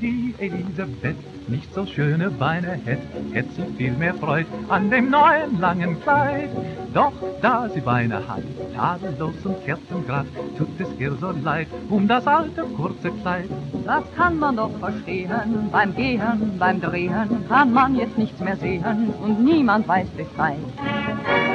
die Elisabeth nicht so schöne Beine hätt sie viel mehr Freud an dem neuen langen Kleid. Doch da sie Beine hat, tadellos und kerzengrad, tut es ihr so leid das alte kurze Kleid. Das kann man doch verstehen, beim Gehen, beim Drehen kann man jetzt nichts mehr sehen und niemand weiß Bescheid.